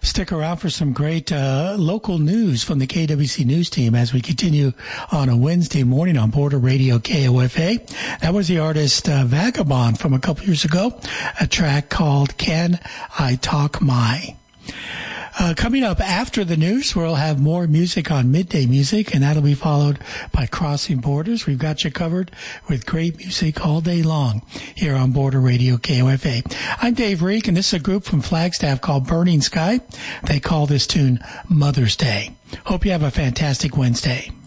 Stick around for some great local news from the KWC News team as we continue on a Wednesday morning on Border Radio KOFA. That was the artist Vagabond from a couple years ago, a track called Can I Talk My? Coming up after the news, we'll have more music on Midday Music, and that'll be followed by Crossing Borders. We've got you covered with great music all day long here on Border Radio KOFA. I'm Dave Reek, and this is a group from Flagstaff called Burning Sky. They call this tune Mother's Day. Hope you have a fantastic Wednesday.